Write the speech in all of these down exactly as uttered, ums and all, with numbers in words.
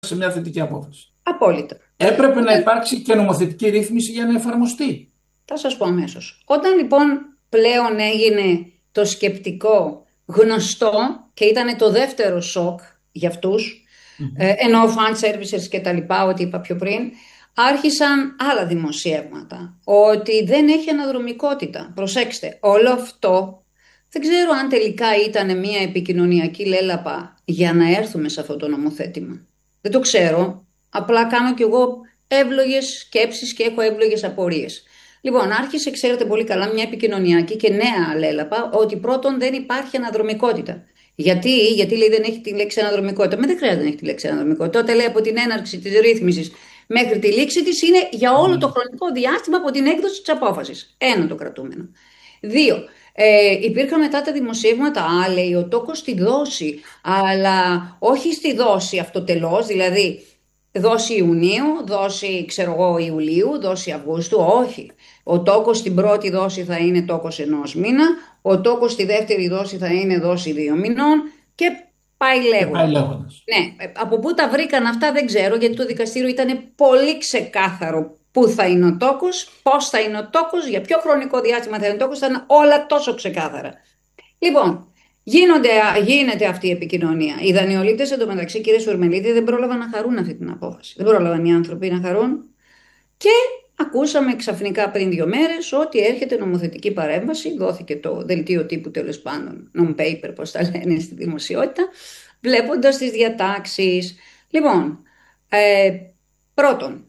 σε μια θετική απόφαση. Απόλυτα. Έπρεπε να Όταν... υπάρξει και νομοθετική ρύθμιση για να εφαρμοστεί. Θα σας πω αμέσως. Όταν λοιπόν πλέον έγινε το σκεπτικό γνωστό και ήταν το δεύτερο σοκ για αυτούς, Mm-hmm. ε, ενώ fan services και τα λοιπά, ό,τι είπα πιο πριν, άρχισαν άλλα δημοσιεύματα, ότι δεν έχει αναδρομικότητα. Προσέξτε, όλο αυτό δεν ξέρω αν τελικά ήταν μια επικοινωνιακή λέλαπα για να έρθουμε σε αυτό το νομοθέτημα. Δεν το ξέρω, απλά κάνω κι εγώ εύλογες σκέψεις και έχω εύλογες απορίες. Λοιπόν, άρχισε, ξέρετε πολύ καλά, μια επικοινωνιακή και νέα λέλαπα, ότι πρώτον δεν υπάρχει αναδρομικότητα. Γιατί, γιατί λέει δεν έχει τη λέξη αναδρομικότητα. Μα δεν χρειάζεται να έχει τη λέξη αναδρομικότητα. Τότε λέει από την έναρξη της ρύθμισης μέχρι τη λήξη της είναι για όλο το χρονικό διάστημα από την έκδοση της απόφασης. Ένα το κρατούμενο. Δύο, ε, υπήρχαν μετά τα δημοσιεύματα, α, λέει ο τόκος στη δόση, αλλά όχι στη δόση αυτοτελώς, δηλαδή δόση Ιουνίου, δόση ξέρω εγώ Ιουλίου, δόση Αυγούστου, όχι. Ο τόκος στην πρώτη δόση θα είναι τόκος ενός μήνα, ο τόκος στη δεύτερη δόση θα είναι δόση δύο μηνών και πάει Και λέγοντας. πάει λέγοντας. Ναι, από πού τα βρήκαν αυτά δεν ξέρω, γιατί το δικαστήριο ήταν πολύ ξεκάθαρο πού θα είναι ο τόκος, πώς θα είναι ο τόκος, για ποιο χρονικό διάστημα θα είναι ο τόκος, ήταν όλα τόσο ξεκάθαρα. Λοιπόν, γίνονται, γίνεται αυτή η επικοινωνία. Οι δανειολήπτες εντωμεταξύ, κύριε Σουρμελίδη, δεν πρόλαβαν να χαρούν αυτή την απόφαση. Δεν πρόλαβαν οι άνθρωποι να χαρούν. Και ακούσαμε ξαφνικά πριν δύο μέρες ότι έρχεται νομοθετική παρέμβαση, δόθηκε το δελτίο τύπου τέλος πάντων, non-paper, πώς τα λένε στη δημοσιότητα, βλέποντας τις διατάξεις. Λοιπόν, ε, πρώτον,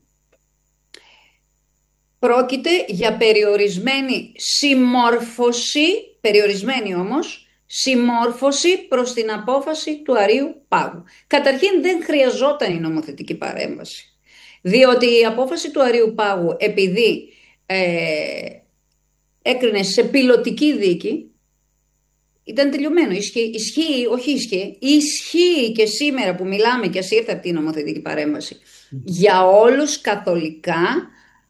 πρόκειται για περιορισμένη συμμόρφωση, περιορισμένη όμως, συμμόρφωση προς την απόφαση του Αρείου Πάγου. Καταρχήν δεν χρειαζόταν η νομοθετική παρέμβαση. Διότι η απόφαση του Αρείου Πάγου, επειδή ε, έκρινε σε πιλωτική δίκη, ήταν τελειωμένο. Ισχύει, ισχύει, όχι ισχύει, ισχύει και σήμερα που μιλάμε και ας ήρθε αυτή η νομοθετική παρέμβαση. Mm. Για όλους καθολικά,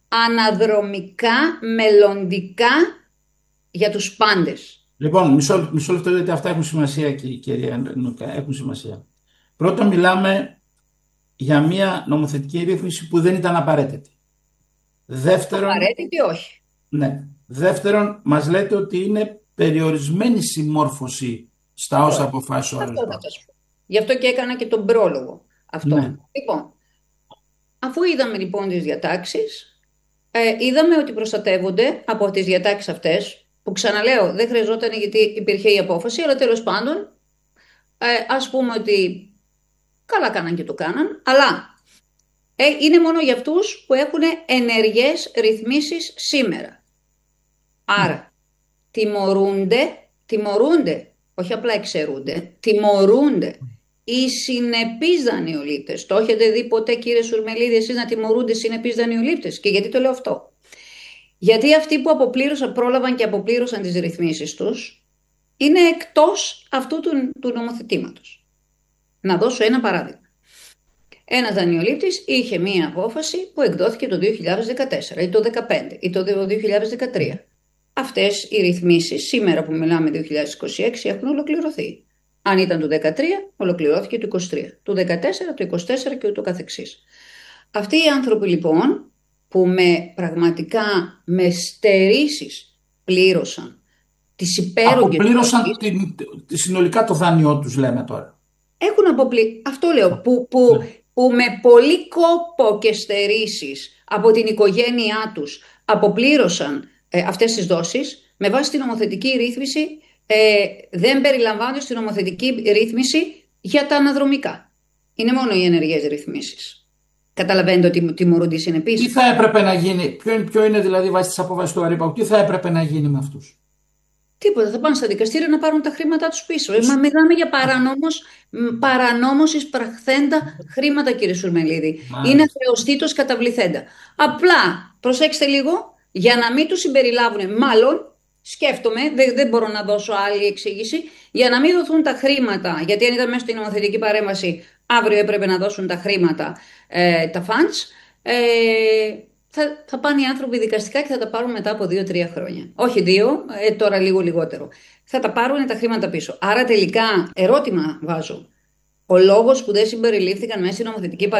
αναδρομικά, μελλοντικά, για τους πάντες. Λοιπόν, μισό, μισό λεπτό, γιατί αυτά έχουν σημασία, κυρία Νούκα, έχουν σημασία. Πρώτον, μιλάμε για μια νομοθετική ρύθμιση που δεν ήταν απαραίτητη. Δεύτερον, απαραίτητη όχι. Ναι. Δεύτερον, μας λέτε ότι είναι περιορισμένη συμμόρφωση στα όσα αποφάσισε ο Άρης Πάγος. Γι' αυτό και έκανα και τον πρόλογο αυτό. Ναι. Λοιπόν, αφού είδαμε λοιπόν τις διατάξεις, ε, είδαμε ότι προστατεύονται από τις διατάξεις αυτές, που ξαναλέω δεν χρειαζόταν γιατί υπήρχε η απόφαση, αλλά τέλος πάντων ε, ας πούμε ότι καλά κάναν και το κάναν, αλλά ε, είναι μόνο για αυτούς που έχουν ενεργές ρυθμίσεις σήμερα. Άρα, mm. τιμωρούνται, τιμωρούνται, όχι απλά εξαιρούνται, τιμωρούνται οι συνεπείς δανειολήπτες. Το έχετε δει ποτέ, κύριε Σουρμελίδη, εσείς να τιμωρούνται συνεπείς δανειολήπτες? Και γιατί το λέω αυτό? Γιατί αυτοί που αποπλήρωσαν, πρόλαβαν και αποπλήρωσαν τις ρυθμίσεις τους, είναι εκτός αυτού του, του νομοθετήματος. Να δώσω ένα παράδειγμα. Ένας δανειολήπτης είχε μία απόφαση που εκδόθηκε το δύο χιλιάδες δεκατέσσερα ή το δύο χιλιάδες δεκαπέντε ή το δύο χιλιάδες δεκατρία. Αυτές οι ρυθμίσεις σήμερα που μιλάμε δύο χιλιάδες είκοσι έξι έχουν ολοκληρωθεί. Αν ήταν το δεκατρία, ολοκληρώθηκε το είκοσι τρία. Το δεκατέσσερα, το είκοσι τέσσερα και ούτω καθεξής. Αυτοί οι άνθρωποι λοιπόν που με πραγματικά με στερήσεις πλήρωσαν τις υπέρογγες... Αποπλήρωσαν την, τη, συνολικά το δάνειό τους, λέμε τώρα. Έχουν αποπλή... Αυτό λέω, που, που, ναι. που με πολύ κόπο και στερήσεις από την οικογένειά τους αποπλήρωσαν ε, αυτές τις δόσεις, με βάση την νομοθετική ρύθμιση ε, δεν περιλαμβάνονται στην νομοθετική ρύθμιση για τα αναδρομικά. Είναι μόνο οι ενεργές ρυθμίσεις. Καταλαβαίνετε ότι τιμωρούνται οι συνεπείς. Τι θα έπρεπε να γίνει, ποιο είναι, ποιο είναι δηλαδή βάσει της απόφασης του Αρείου Πάγου, τι θα έπρεπε να γίνει με αυτούς? Τίποτα, θα πάνε στα δικαστήρια να πάρουν τα χρήματά τους πίσω. Μα μιλάμε για παρανόμως, παρανόμως εισπραχθέντα χρήματα, κύριε Σουρμελίδη. Μάλιστα. Είναι χρεωστήτως καταβληθέντα. Απλά, προσέξτε λίγο, για να μην τους συμπεριλάβουν, μάλλον, σκέφτομαι, δεν, δεν μπορώ να δώσω άλλη εξήγηση, για να μην δοθούν τα χρήματα, γιατί αν ήταν μέσα στην νομοθετική παρέμβαση, αύριο έπρεπε να δώσουν τα χρήματα, ε, τα funds, ε, Θα, θα πάνε οι άνθρωποι δικαστικά και θα τα πάρουν μετά από δύο τρία χρόνια. Όχι δύο, ε, τώρα λίγο λιγότερο. Θα τα πάρουν τα χρήματα πίσω. Άρα τελικά, ερώτημα βάζω. Ο λόγος που δεν συμπεριλήφθηκαν μέσα στην νομοθετική παρέμβαση